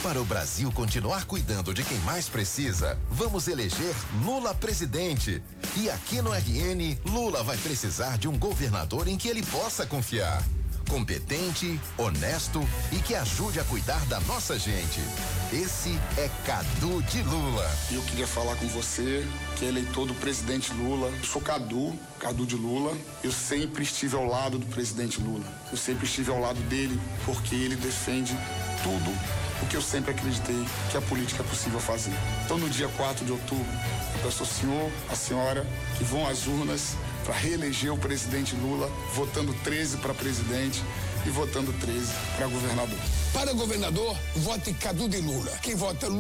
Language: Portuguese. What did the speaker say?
Para o Brasil continuar cuidando de quem mais precisa, vamos eleger Lula presidente. E aqui no RN, Lula vai precisar de um governador em que ele possa confiar. Competente, honesto e que ajude a cuidar da nossa gente. Esse é Cadu de Lula. Eu queria falar com você, que é eleitor do presidente Lula. Eu sou Cadu de Lula. Eu sempre estive ao lado do presidente Lula. Eu sempre estive ao lado dele porque ele defende tudo o que eu sempre acreditei que a política é possível fazer. Então, no dia 4 de outubro, eu peço ao senhor, à senhora, que vão às urnas para reeleger o presidente Lula, votando 13 para presidente e votando 13 para governador. Para governador, vote Cadu de Lula. Quem vota Lula